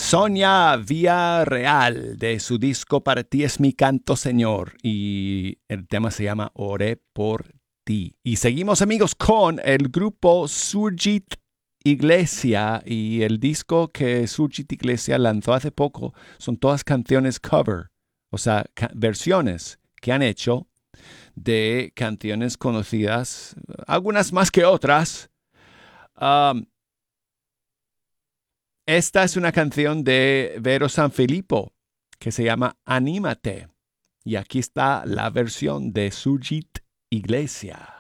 Sonia Villarreal, de su disco Para ti es mi canto, Señor. Y el tema se llama Oré por ti. Y seguimos, amigos, con el grupo Surgit Iglesia. Y el disco que Surgit Iglesia lanzó hace poco son todas canciones cover, o sea, versiones que han hecho de canciones conocidas, algunas más que otras. Um, Esta es una canción de Vero Sanfilippo que se llama Anímate. Y aquí está la versión de Surgit Iglesia.